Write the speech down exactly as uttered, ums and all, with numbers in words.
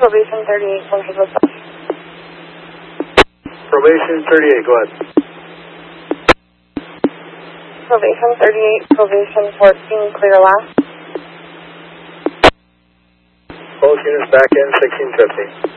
Probation thirty-eight, Central West. Probation thirty-eight, go ahead. Probation thirty-eight, probation fourteen, clear last. Both units back in sixteen fifty.